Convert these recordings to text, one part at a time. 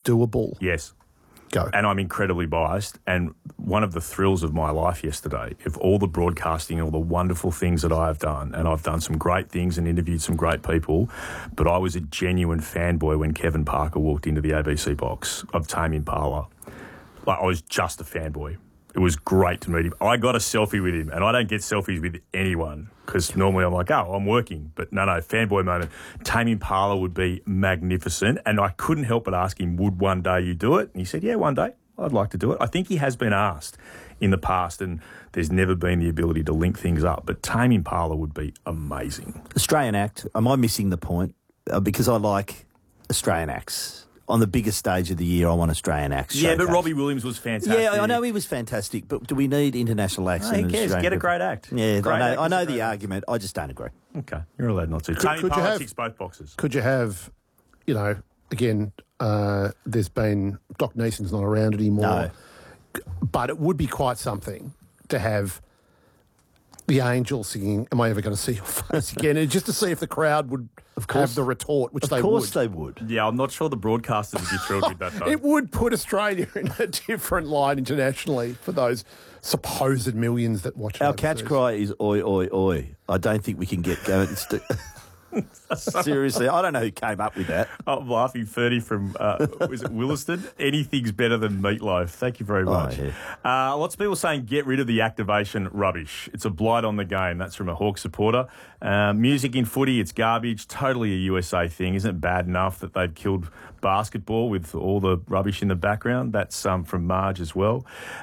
doable? Yes. Go. And I'm incredibly biased. And one of the thrills of my life yesterday, of all the broadcasting, all the wonderful things that I have done, and I've done some great things and interviewed some great people, but I was a genuine fanboy when Kevin Parker walked into the ABC box of Tame Impala. Like, I was just a fanboy. It was great to meet him. I got a selfie with him, and I don't get selfies with anyone because normally I'm like, oh, I'm working. But no, fanboy moment. Tame Impala would be magnificent, and I couldn't help but ask him, would one day you do it? And he said, yeah, one day I'd like to do it. I think he has been asked in the past, and there's never been the ability to link things up. But Tame Impala would be amazing. Australian act. Am I missing the point? Because I like Australian acts. On the biggest stage of the year, I want Australian acts. Yeah, showcase. but Robbie Williams was fantastic. Yeah, I know he was fantastic, but do we need international acts? Who cares? Get a great act. Yeah, great I know the argument. I just don't agree. Okay, you're allowed not to. Tame Impala ticks both boxes. Could you have, again, there's been, Doc Neeson's not around anymore. No. But it would be quite something to have the Angels singing, am I ever going to see your face again? And just to see if the crowd would have the retort, which they would. Of course they would. Yeah, I'm not sure the broadcasters would be thrilled with that, though. It would put Australia in a different line internationally for those supposed millions that watch it. Our catch cry is oi, oi, oi. I don't think we can get going. Seriously, I don't know who came up with that. I'm laughing. 30 from, was it Williston? Anything's better than meatloaf. Thank you very much. Yeah. Lots of people saying get rid of the activation rubbish. It's a blight on the game. That's from a Hawk supporter. Music in footy, it's garbage. Totally a USA thing. Isn't it bad enough that they've killed basketball with all the rubbish in the background? That's from Marge as well.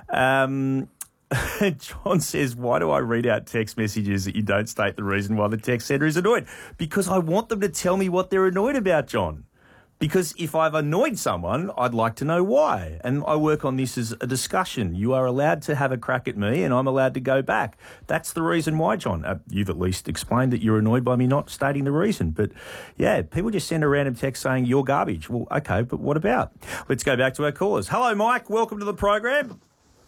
John says, why do I read out text messages that you don't state the reason why the text sender is annoyed? Because I want them to tell me what they're annoyed about, John. Because if I've annoyed someone, I'd like to know why. And I work on this as a discussion. You are allowed to have a crack at me and I'm allowed to go back. That's the reason why, John. You've at least explained that you're annoyed by me not stating the reason. But, yeah, people just send a random text saying you're garbage. Well, okay, but what about? Let's go back to our callers. Hello, Mike. Welcome to the program.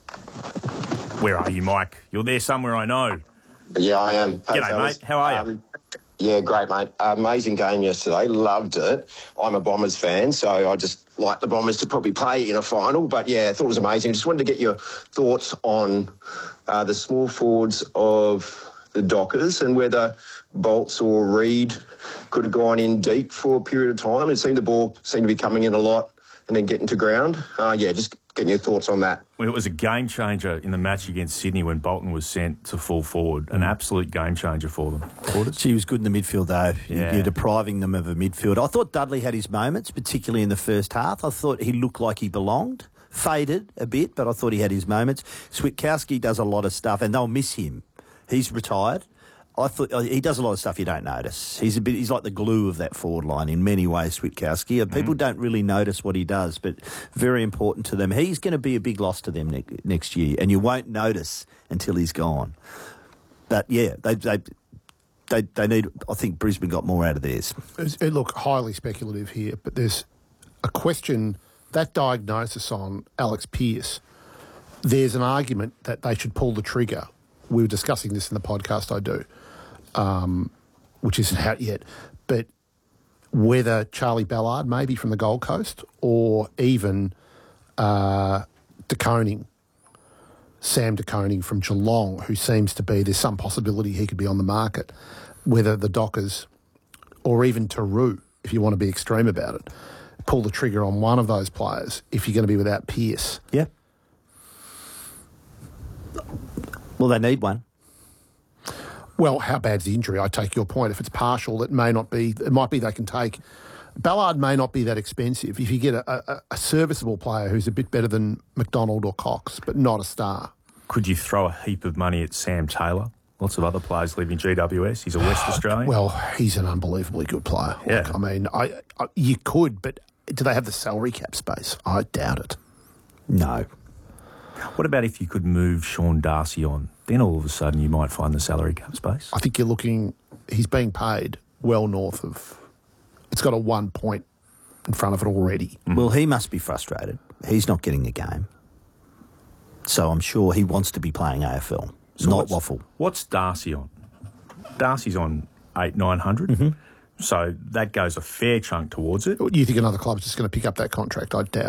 Where are you, Mike? You're there somewhere, I know. Yeah, I am. G'day, mate. How are you? Yeah, great, mate. Amazing game yesterday. Loved it. I'm a Bombers fan, so I just like the Bombers to probably play in a final. But, yeah, I thought it was amazing. Just wanted to get your thoughts on the small forwards of the Dockers and whether Bolts or Reid could have gone in deep for a period of time. It seemed the ball seemed to be coming in a lot and then getting to ground. Just getting your thoughts on that. Well, it was a game changer in the match against Sydney when Bolton was sent to full forward. An absolute game changer for them. She was good in the midfield, though. Yeah. You're depriving them of a midfield. I thought Dudley had his moments, particularly in the first half. I thought he looked like he belonged. Faded a bit, but I thought he had his moments. Switkowski does a lot of stuff, and they'll miss him. He's retired. I thought he does a lot of stuff you don't notice. He's like the glue of that forward line in many ways, Switkowski. People don't really notice what he does, but very important to them. He's going to be a big loss to them next year, and you won't notice until he's gone. But yeah, they need. I think Brisbane got more out of theirs. Look, highly speculative here, but there's a question. That diagnosis on Alex Pearce, there's an argument that they should pull the trigger. We were discussing this in the podcast I do, which isn't out yet, but whether Charlie Ballard, maybe from the Gold Coast, or even De Koning, Sam De Koning from Geelong, who seems to be, there's some possibility he could be on the market, whether the Dockers, or even Taru, if you want to be extreme about it, pull the trigger on one of those players if you're going to be without Pearce. Yeah. Well, they need one. Well, how bad's the injury? I take your point. If it's partial, it may not be. It might be they can take. Ballard may not be that expensive if you get a serviceable player who's a bit better than McDonald or Cox, but not a star. Could you throw a heap of money at Sam Taylor? Lots of other players leaving GWS. He's a West Australian. Well, he's an unbelievably good player. Yeah. Look, I mean, you could, but do they have the salary cap space? I doubt it. No. What about if you could move Sean Darcy on? Then all of a sudden you might find the salary cap space. I think you're looking, he's being paid well north of, it's got a 1 point in front of it already. Well, he must be frustrated. He's not getting a game. So I'm sure he wants to be playing AFL, So not waffle. What's Darcy on? Darcy's on 800-900. Mm-hmm. So that goes a fair chunk towards it. You think another club's just going to pick up that contract? I doubt